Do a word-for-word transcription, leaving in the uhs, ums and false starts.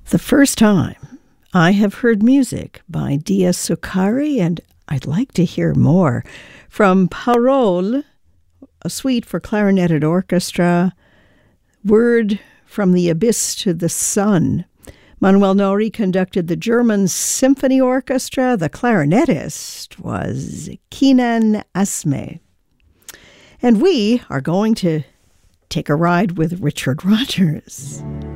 The first time I have heard music by Dia Succari, and I'd like to hear more from Parole, a suite for clarineted orchestra, Word from the Abyss to the Sun. Manuel Nori conducted the German Symphony Orchestra. The clarinetist was Kenan Asme. And we are going to take a ride with Richard Rodgers.